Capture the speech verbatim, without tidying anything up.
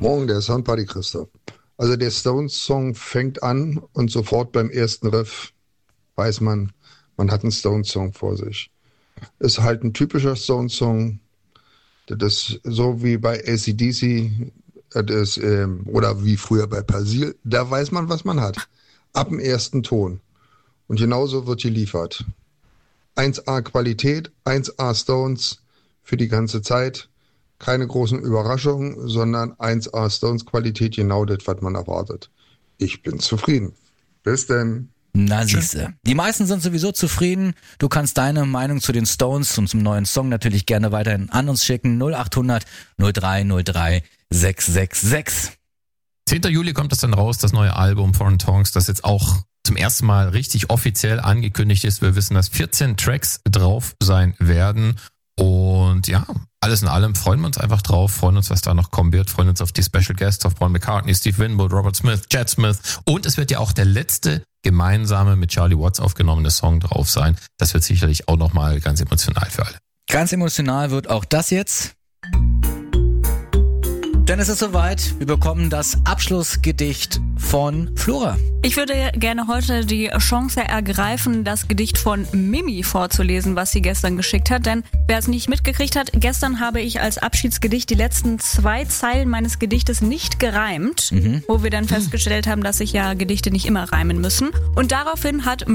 Morgen, der Soundparty Christoph. Also der Stones-Song fängt an und sofort beim ersten Riff weiß man, man hat einen Stones-Song vor sich. Ist halt ein typischer Stones-Song. Das ist so wie bei A C D C das, ähm, oder wie früher bei Persil. Da weiß man, was man hat. Ab dem ersten Ton. Und genauso wird geliefert. eins A Qualität, eins A Stones für die ganze Zeit. Keine großen Überraschungen, sondern eins A Stones Qualität, genau das, was man erwartet. Ich bin zufrieden. Bis denn. Na siehste. Die meisten sind sowieso zufrieden. Du kannst deine Meinung zu den Stones und zum neuen Song natürlich gerne weiterhin an uns schicken. null acht hundert null drei null drei sechs sechs sechs. zehnten Juli kommt das dann raus, das neue Album Foreign Tongues, das jetzt auch zum ersten Mal richtig offiziell angekündigt ist. Wir wissen, dass vierzehn Tracks drauf sein werden. Und ja, alles in allem freuen wir uns einfach drauf, freuen uns, was da noch kommen wird, freuen uns auf die Special Guests, auf Paul McCartney, Steve Winwood, Robert Smith, Chad Smith und es wird ja auch der letzte gemeinsame mit Charlie Watts aufgenommene Song drauf sein. Das wird sicherlich auch nochmal ganz emotional für alle. Ganz emotional wird auch das jetzt. Denn es ist soweit, wir bekommen das Abschlussgedicht von Flora. Ich würde gerne heute die Chance ergreifen, das Gedicht von Mimi vorzulesen, was sie gestern geschickt hat. Denn wer es nicht mitgekriegt hat, gestern habe ich als Abschiedsgedicht die letzten zwei Zeilen meines Gedichtes nicht gereimt, mhm. wo wir dann festgestellt haben, dass sich ja Gedichte nicht immer reimen müssen. Und daraufhin hat